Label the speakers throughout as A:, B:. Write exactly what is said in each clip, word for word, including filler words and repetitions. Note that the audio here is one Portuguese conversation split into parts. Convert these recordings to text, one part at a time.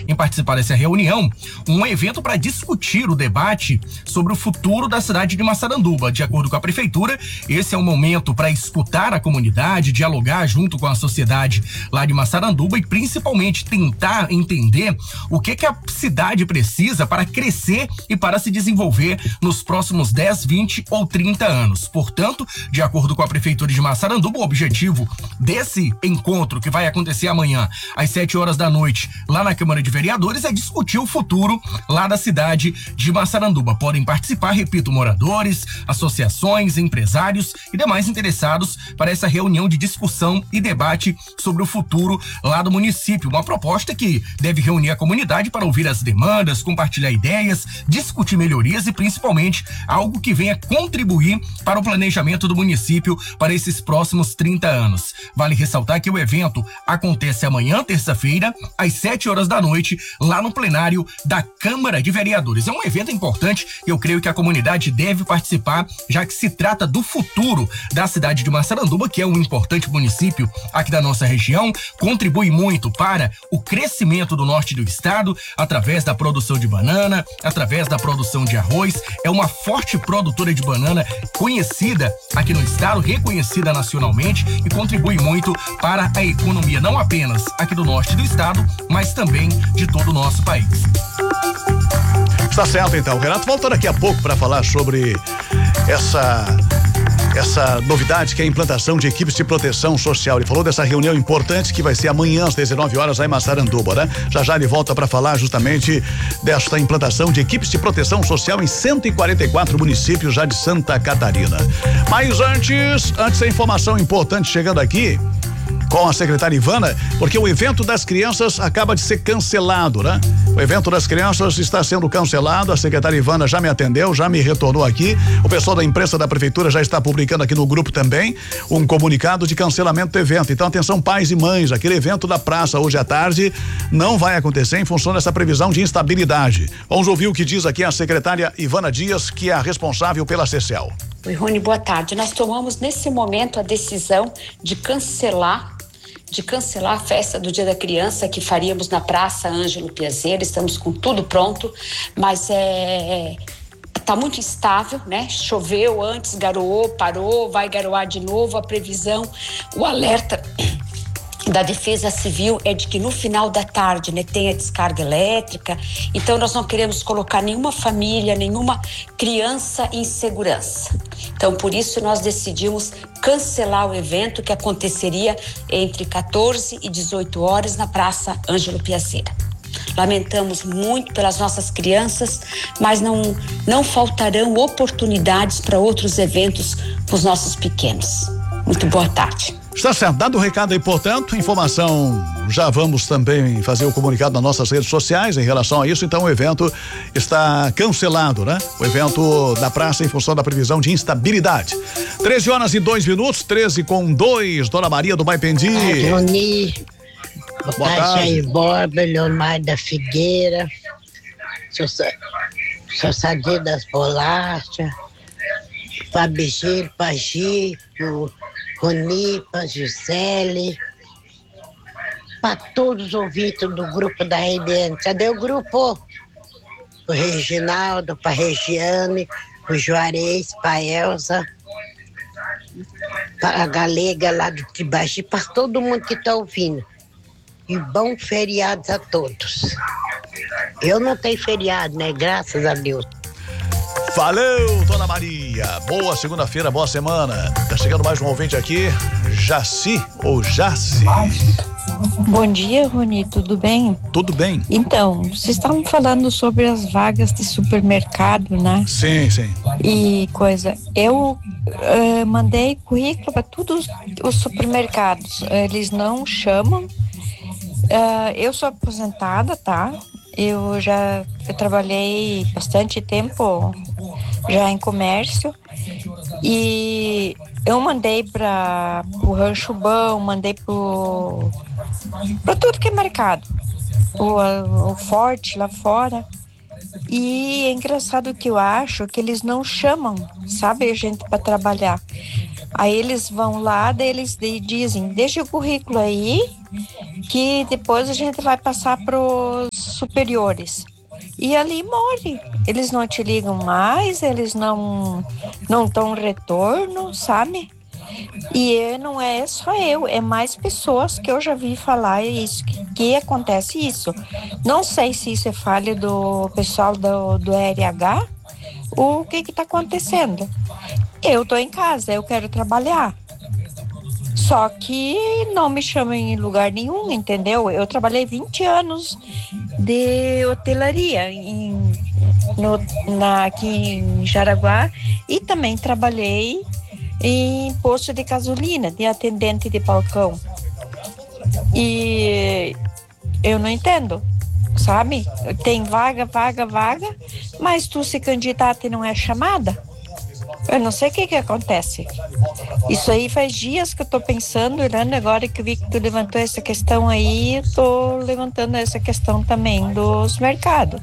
A: em participar dessa reunião, um evento para discutir o debate sobre o futuro da cidade de Massaranduba. De acordo com a prefeitura, esse é o momento para escutar a comunidade, dialogar junto com a sociedade lá de Massaranduba e principalmente tentar entender o que que a cidade precisa para crescer e para se desenvolver nos próximos dez, vinte ou trinta anos. Portanto, de acordo com a prefeitura de Massaranduba, o objetivo desse encontro que vai acontecer amanhã às sete horas da noite lá na Câmara de Vereadores é discutir o futuro lá da cidade de Massaranduba. Podem participar, repito, moradores, associações, empresários e demais interessados para essa reunião de discussão e debate sobre o futuro lá do município. Uma proposta que deve reunir a comunidade para ouvir as demandas, compartilhar ideias, discutir melhorias e principalmente algo que venha contribuir para o planejamento do município para esses próximos trinta anos. Vale ressaltar que o evento acontece amanhã, terça-feira, às sete horas da noite, lá no plenário da Câmara de Vereadores. É um evento importante e eu creio que a comunidade deve participar, já que se trata do futuro da cidade de Massaranduba, que é um importante município aqui da nossa região, contribui muito para o crescimento do norte do estado, através da produção de banana, através da produção de arroz. É uma forte produtora de banana conhecida aqui no estado, reconhecida nacionalmente e contribui muito para a economia, não apenas aqui do norte do estado, mas também de todo o nosso país.
B: Está certo, então. O Renato volta daqui a pouco para falar sobre essa essa novidade que é a implantação de equipes de proteção social. Ele falou dessa reunião importante que vai ser amanhã às dezenove horas lá em Massaranduba, né? Já já ele volta para falar justamente desta implantação de equipes de proteção social em cento e quarenta e quatro municípios já de Santa Catarina. Mas antes, antes a informação importante chegando aqui com a secretária Ivana, porque o evento das crianças acaba de ser cancelado, né? O evento das crianças está sendo cancelado, a secretária Ivana já me atendeu, já me retornou aqui, o pessoal da imprensa da prefeitura já está publicando aqui no grupo também um comunicado de cancelamento do evento. Então atenção pais e mães, aquele evento da praça hoje à tarde não vai acontecer em função dessa previsão de instabilidade. Vamos ouvir o que diz aqui a secretária Ivana Dias, que é a responsável pela C C E L.
C: Oi, Rony, boa tarde. Nós tomamos nesse momento a decisão de cancelar de cancelar a festa do Dia da Criança que faríamos na Praça Ângelo Piazeira. Estamos com tudo pronto, mas é tá muito instável, né? Choveu antes, garoou, parou, vai garoar de novo. A previsão, o alerta da Defesa Civil é de que no final da tarde, né, tenha descarga elétrica. Então nós não queremos colocar nenhuma família, nenhuma criança em segurança. Então por isso nós decidimos cancelar o evento que aconteceria entre quatorze e dezoito horas na Praça Ângelo Piazeira. Lamentamos muito pelas nossas crianças, mas não, não faltarão oportunidades para outros eventos com os nossos pequenos. Muito boa tarde.
B: Está certo, dado o recado aí, portanto, informação, já vamos também fazer o comunicado nas nossas redes sociais em relação a isso, então o evento está cancelado, né? O evento da praça em função da previsão de instabilidade. treze horas e dois minutos, treze com dois, Dona Maria do Baipendi.
D: Ai, Rony, boa tarde. Jair Borba, Leomar da Figueira, Sou Sadia das Bolachas, Fabigir, Pagi, Rony, para Gisele, para todos os ouvintes do grupo da R B N. Cadê o grupo? O Reginaldo, para Regiane, o Juarez, para Elza, para a Galega lá do Tibaixi, para todo mundo que está ouvindo. E bom feriados a todos. Eu não tenho feriado, né? Graças a Deus.
B: Valeu, Dona Maria. Boa segunda-feira, boa semana. Tá chegando mais um ouvinte aqui, Jaci ou Jaci.
E: Bom dia, Rony, tudo bem?
B: Tudo bem.
E: Então, vocês estavam falando sobre as vagas de supermercado, né?
B: Sim, sim.
E: E coisa, eu uh, mandei currículo para todos os supermercados, eles não chamam. Uh, eu sou aposentada, tá? Eu já eu trabalhei bastante tempo já em comércio e eu mandei para o Rancho Bom, mandei para tudo que é mercado, o, o Forte lá fora. E é engraçado que eu acho que eles não chamam, sabe, a gente para trabalhar. Aí eles vão lá, daí eles dizem, deixa o currículo aí, que depois a gente vai passar pros superiores. E ali morre. Eles não te ligam mais, eles não não dão retorno, sabe? E não é só eu, é mais pessoas que eu já vi falar isso, que, que acontece isso. Não sei se isso é falha do pessoal do, do R H ou o que que tá acontecendo. Eu tô em casa, eu quero trabalhar. Só que não me chamam em lugar nenhum, entendeu? Eu trabalhei vinte anos de hotelaria em, no, na, aqui em Jaraguá e também trabalhei em posto de gasolina, de atendente de balcão. E eu não entendo, sabe? Tem vaga, vaga, vaga, mas tu se candidata e não é chamada. Eu não sei o que que acontece. Isso aí faz dias que eu tô pensando, olhando agora que eu vi que tu levantou essa questão aí, eu tô levantando essa questão também dos mercados.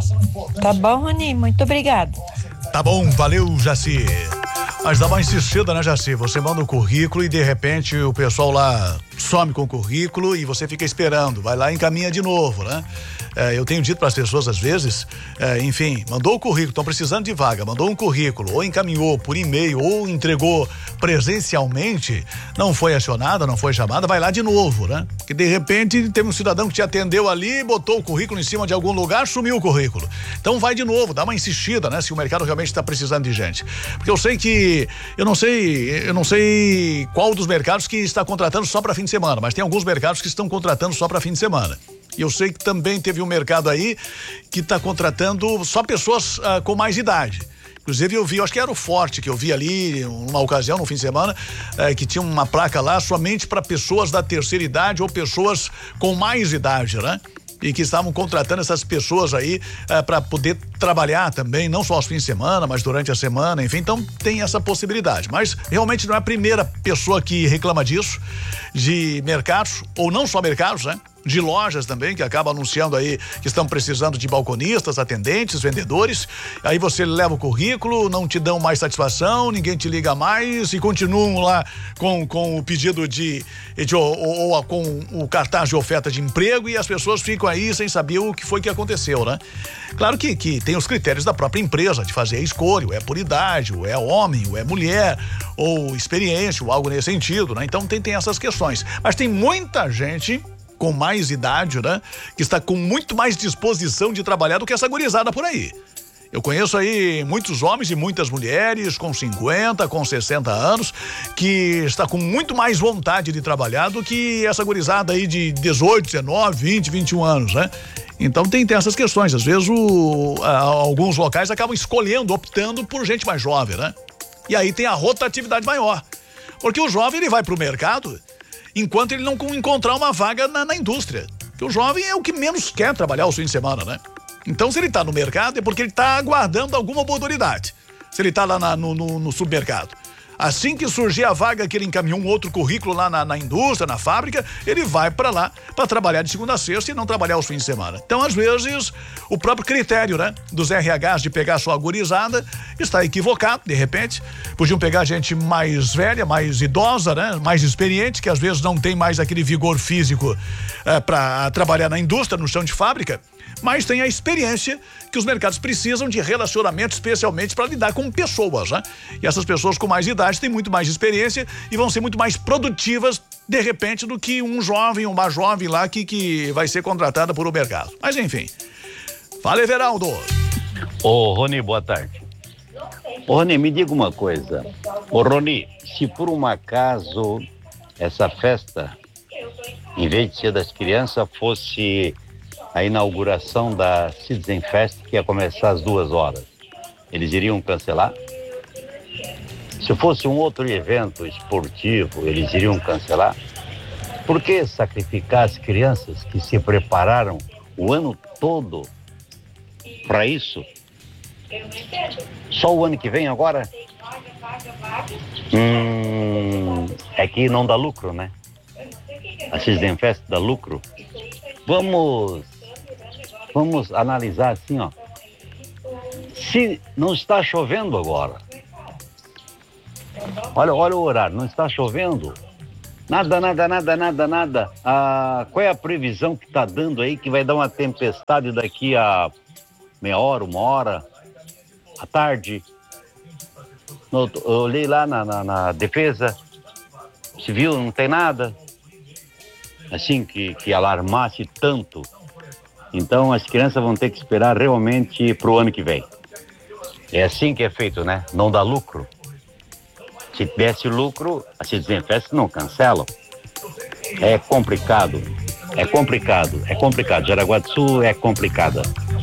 E: Tá bom, Rony? Muito obrigada.
B: Tá bom, valeu, Jaci. Mas dá uma insistida, né, Jaci? Você manda o currículo e de repente o pessoal lá some com o currículo e você fica esperando. Vai lá e encaminha de novo, né? É, eu tenho dito para as pessoas às vezes, é, enfim, mandou o currículo, estão precisando de vaga, mandou um currículo, ou encaminhou por e-mail, ou entregou presencialmente, não foi acionada, não foi chamada, vai lá de novo, né? Porque de repente teve um cidadão que te atendeu ali, botou o currículo em cima de algum lugar, sumiu o currículo. Então vai de novo, dá uma insistida, né? Se o mercado realmente está precisando de gente. Porque eu sei que, eu não sei, eu não sei qual dos mercados que está contratando só para fim de semana, mas tem alguns mercados que estão contratando só para fim de semana. E eu sei que também teve um mercado aí que está contratando só pessoas ah, com mais idade. Inclusive eu vi, eu acho que era o Forte que eu vi ali, numa ocasião, no fim de semana, eh, que tinha uma placa lá somente para pessoas da terceira idade ou pessoas com mais idade, né? E que estavam contratando essas pessoas aí eh, para poder trabalhar também, não só aos fins de semana, mas durante a semana, enfim, então tem essa possibilidade. Mas realmente não é a primeira pessoa que reclama disso, de mercados, ou não só mercados, né? De lojas também, que acaba anunciando aí que estão precisando de balconistas, atendentes, vendedores. Aí você leva o currículo, não te dão mais satisfação, ninguém te liga mais e continuam lá com, com o pedido de, de ou, ou, ou com o cartaz de oferta de emprego e as pessoas ficam aí sem saber o que foi que aconteceu, né? Claro que, que tem os critérios da própria empresa de fazer a escolha, ou é por idade, ou é homem, ou é mulher, ou experiência, ou algo nesse sentido, né? Então tem, tem essas questões. Mas tem muita gente com mais idade, né? Que está com muito mais disposição de trabalhar do que essa gurizada por aí. Eu conheço aí muitos homens e muitas mulheres com cinquenta, com sessenta anos, que está com muito mais vontade de trabalhar do que essa gurizada aí de dezoito, dezenove, vinte, vinte e um anos, né? Então tem, tem essas questões. Às vezes o, a, alguns locais acabam escolhendo, optando por gente mais jovem, né? E aí tem a rotatividade maior. Porque o jovem, ele vai pro mercado enquanto ele não encontrar uma vaga na, na indústria. Porque o jovem é o que menos quer trabalhar os fins de semana, né? Então, se ele tá no mercado, é porque ele tá aguardando alguma oportunidade. Se ele tá lá na, no, no, no supermercado. Assim que surgir a vaga que ele encaminhou um outro currículo lá na, na indústria, na fábrica, ele vai para lá para trabalhar de segunda a sexta e não trabalhar aos fins de semana. Então, às vezes, o próprio critério, né, dos R Hs de pegar sua gurizada está equivocado, de repente. Podiam pegar gente mais velha, mais idosa, né, mais experiente, que às vezes não tem mais aquele vigor físico é, para trabalhar na indústria, no chão de fábrica, mas tem a experiência que os mercados precisam de relacionamento, especialmente para lidar com pessoas, né? E essas pessoas com mais idade têm muito mais experiência e vão ser muito mais produtivas, de repente, do que um jovem, uma jovem lá que, que vai ser contratada por o mercado. Mas enfim. Fala, Everaldo.
F: Ô, Rony, boa tarde. Ô, Rony, me diga uma coisa. Ô, Rony, se por um acaso essa festa, em vez de ser das crianças, fosse a inauguração da Citizen Fest, que ia começar às duas horas, eles iriam cancelar? Se fosse um outro evento esportivo, eles iriam cancelar? Por que sacrificar as crianças que se prepararam o ano todo para isso? Só o ano que vem agora? Hum, é que não dá lucro, né? A Citizen Fest dá lucro. Vamos... Vamos analisar assim, ó. Se não está chovendo agora, olha, olha o horário, não está chovendo, Nada, nada, nada, nada, nada. Ah, qual é a previsão que tá dando aí que vai dar uma tempestade daqui a meia hora, uma hora, à tarde? No, eu olhei lá na, na, na defesa civil, não tem nada assim que, que alarmasse tanto. Então as crianças vão ter que esperar realmente pro ano que vem. É assim que é feito, né? Não dá lucro. Se desse lucro, a Citizen Fest não cancelam. É complicado, é complicado, é complicado. Jaraguá do Sul é complicada.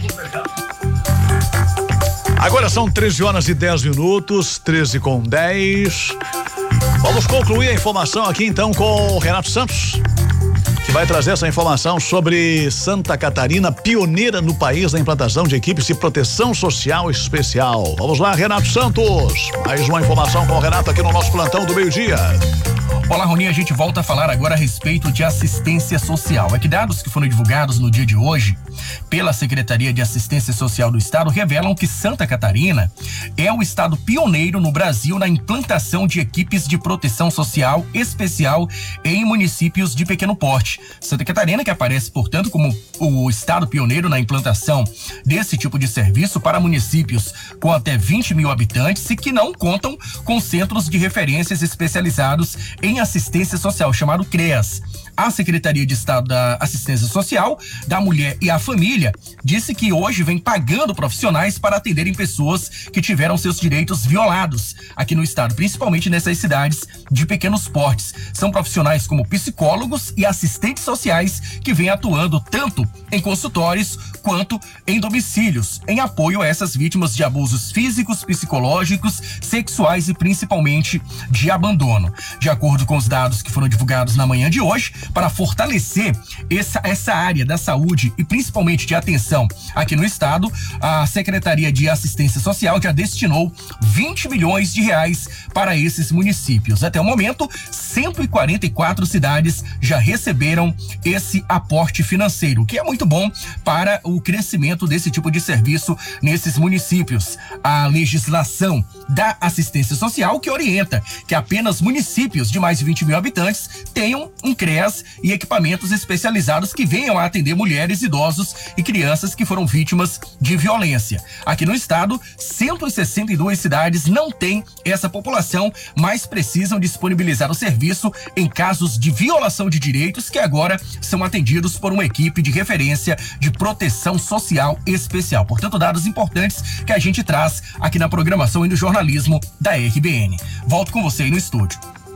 B: Agora são treze horas e dez minutos, treze com dez. Vamos concluir a informação aqui então com o Renato Santos, que vai trazer essa informação sobre Santa Catarina, pioneira no país na implantação de equipes de proteção social especial. Vamos lá, Renato Santos. Mais uma informação com o Renato aqui no nosso plantão do meio-dia.
A: Olá, Roni, a gente volta a falar agora a respeito de assistência social. É que dados que foram divulgados no dia de hoje pela Secretaria de Assistência Social do Estado revelam que Santa Catarina é o estado pioneiro no Brasil na implantação de equipes de proteção social especial em municípios de pequeno porte. Santa Catarina que aparece, portanto, como o estado pioneiro na implantação desse tipo de serviço para municípios com até vinte mil habitantes e que não contam com centros de referências especializados em assistência social, chamado CREAS. A Secretaria de Estado da Assistência Social da Mulher e a Família disse que hoje vem pagando profissionais para atenderem pessoas que tiveram seus direitos violados aqui no estado, principalmente nessas cidades de pequenos portes. São profissionais como psicólogos e assistentes sociais que vêm atuando tanto em consultórios quanto em domicílios, em apoio a essas vítimas de abusos físicos, psicológicos, sexuais e principalmente de abandono. De acordo com os dados que foram divulgados na manhã de hoje, para fortalecer essa, essa área da saúde e principalmente de atenção aqui no estado, a Secretaria de Assistência Social já destinou vinte milhões de reais para esses municípios. Até o momento, cento e quarenta e quatro cidades já receberam esse aporte financeiro, o que é muito bom para o crescimento desse tipo de serviço nesses municípios. A legislação da assistência social que orienta que apenas municípios de mais de vinte mil habitantes tenham um CREAS e equipamentos especializados que venham a atender mulheres, idosos e crianças que foram vítimas de violência. Aqui no estado, cento e sessenta e duas cidades não têm essa população, mas precisam disponibilizar o serviço em casos de violação de direitos que agora são atendidos por uma equipe de referência de proteção social especial. Portanto, dados importantes que a gente traz aqui na programação e no jornalismo da R B N. Volto com você aí no estúdio.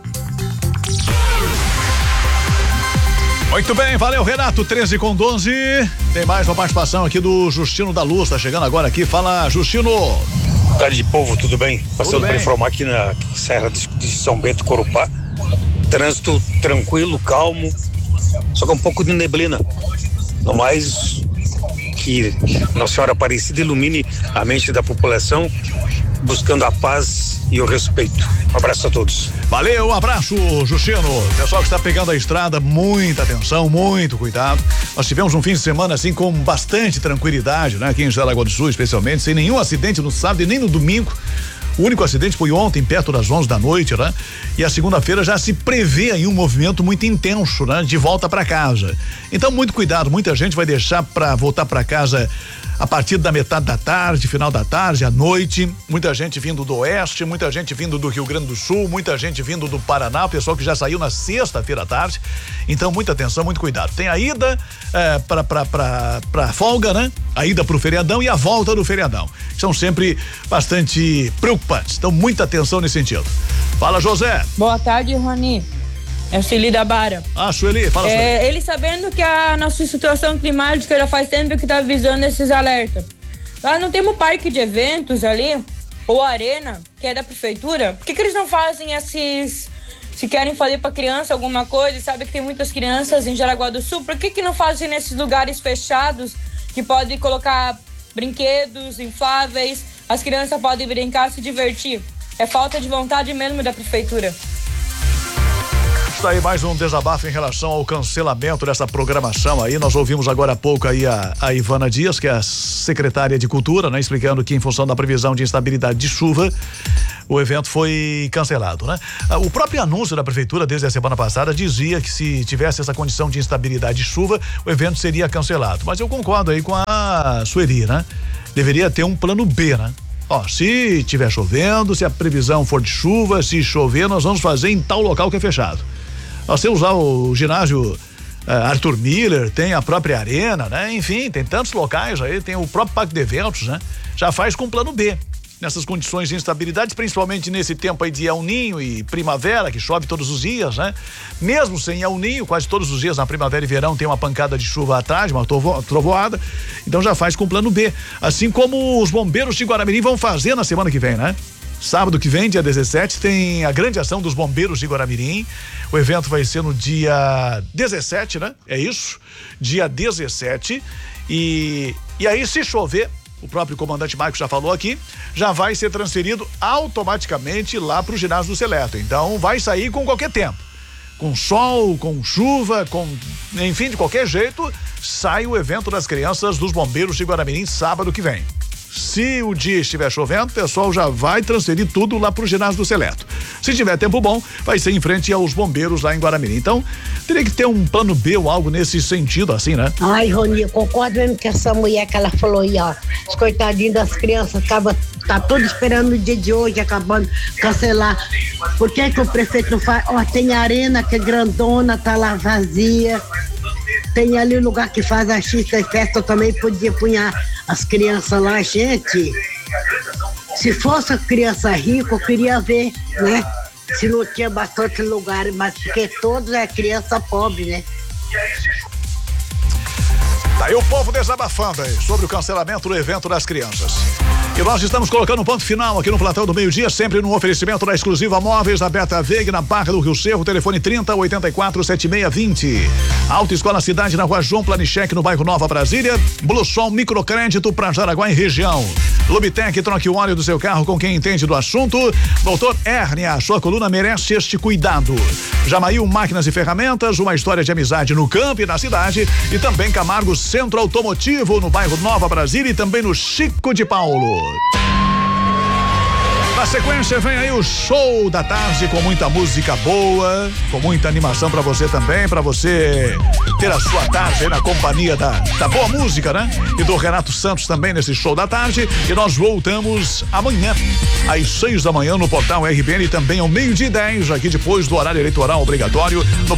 B: Muito bem, valeu, Renato, treze com doze. Tem mais uma participação aqui do Justino da Luz, tá chegando agora aqui. Fala, Justino.
G: Boa tarde, povo, tudo bem? Passando para informar aqui na Serra de São Bento, Corupá. Trânsito tranquilo, calmo, só com um pouco de neblina. No mais, que Nossa Senhora Aparecida ilumine a mente da população, buscando a paz e o respeito. Um abraço a todos.
B: Valeu, um abraço, Justino. Pessoal que está pegando a estrada, muita atenção, muito cuidado. Nós tivemos um fim de semana assim com bastante tranquilidade, né? Aqui em Jaraguá do Sul, especialmente, sem nenhum acidente no sábado e nem no domingo. O único acidente foi ontem, perto das onze da noite, né? E a segunda-feira já se prevê aí um movimento muito intenso, né? De volta para casa. Então, muito cuidado, muita gente vai deixar para voltar para casa a partir da metade da tarde, final da tarde, à noite. Muita gente vindo do oeste, muita gente vindo do Rio Grande do Sul, muita gente vindo do Paraná, o pessoal que já saiu na sexta-feira à tarde. Então, muita atenção, muito cuidado. Tem a ida é, para para para para folga, né? A ida pro feriadão e a volta do feriadão. São sempre bastante preocupantes. Então, muita atenção nesse sentido. Fala, José.
H: Boa tarde, Rony. É o Sueli da Bara.
B: Ah, Sueli, fala, Sueli.
H: É, ele sabendo que a nossa situação climática já faz tempo que tá avisando esses alertas. Nós não temos parque de eventos ali, ou arena, que é da prefeitura. Por que que eles não fazem esses... Se querem fazer pra criança alguma coisa, sabe que tem muitas crianças em Jaraguá do Sul, por que que não fazem nesses lugares fechados, que pode colocar brinquedos infláveis, as crianças podem brincar, se divertir? É falta de vontade mesmo da prefeitura.
B: Está aí mais um desabafo em relação ao cancelamento dessa programação aí. Nós ouvimos agora há pouco aí a, a Ivana Dias, que é a secretária de Cultura, né? Explicando que em função da previsão de instabilidade de chuva, o evento foi cancelado, né? O próprio anúncio da prefeitura desde a semana passada dizia que se tivesse essa condição de instabilidade de chuva, o evento seria cancelado. Mas eu concordo aí com a Sueli, né? Deveria ter um plano B, né? Ó, se tiver chovendo, se a previsão for de chuva, se chover, nós vamos fazer em tal local que é fechado. Você usar o ginásio uh, Arthur Miller, tem a própria arena, né? Enfim, tem tantos locais aí, tem o próprio parque de eventos, né? Já faz com plano B. Nessas condições de instabilidade, principalmente nesse tempo aí de El Ninho e primavera, que chove todos os dias, né? Mesmo sem El Ninho, quase todos os dias na primavera e verão tem uma pancada de chuva atrás, uma trovo, trovoada, então já faz com plano B. Assim como os bombeiros de Guaramirim vão fazer na semana que vem, né? Sábado que vem, dia dezessete, tem a grande ação dos bombeiros de Guaramirim. O evento vai ser no dia dezessete, né? É isso, dia dezessete. E, e aí, se chover, o próprio comandante Marcos já falou aqui, já vai ser transferido automaticamente lá para o ginásio do Seleto. Então vai sair com qualquer tempo, com sol, com chuva, com, enfim, de qualquer jeito, sai o evento das crianças dos bombeiros de Guaramirim sábado que vem. Se o dia estiver chovendo, o pessoal já vai transferir tudo lá pro ginásio do Seleto. Se tiver tempo bom, vai ser em frente aos bombeiros lá em Guaramirim. Então, teria que ter um plano B ou algo nesse sentido, assim, né?
D: Ai, Rony, eu concordo mesmo que essa mulher que ela falou aí, ó, os coitadinhos das crianças acaba, tá tudo esperando o dia de hoje, acabando de cancelar. Por que que o prefeito não faz? Ó, tem a arena que é grandona, tá lá vazia. Tem ali o lugar que faz a xista e festa, também podia punhar as crianças lá, gente. Se fosse a criança rica, eu queria ver, né? Se não tinha bastante lugar, mas porque todos é criança pobre, né?
B: Tá aí o povo desabafando aí sobre o cancelamento do evento das crianças. E nós estamos colocando um ponto final aqui no Plantão do Meio-Dia, sempre no oferecimento da Exclusiva Móveis, da Beta Veg, na Barra do Rio Cerro, telefone trinta, oitenta e quatro, setenta e seis, vinte. Autoescola Cidade, na Rua João Planichek, no bairro Nova Brasília. Bluesol Microcrédito para Jaraguá e região. Lubitec, troque o óleo do seu carro com quem entende do assunto. Doutor Hérnia, sua coluna merece este cuidado. Jamail Máquinas e Ferramentas, uma história de amizade no campo e na cidade. E também Camargo Centro Automotivo, no bairro Nova Brasília e também no Chico de Paulo. Na sequência vem aí o show da tarde com muita música boa, com muita animação pra você também, pra você ter a sua tarde aí na companhia da, da boa música, né? E do Renato Santos também nesse show da tarde. E nós voltamos amanhã às seis da manhã no portal R B N e também ao meio-dia e dez, aqui depois do horário eleitoral obrigatório no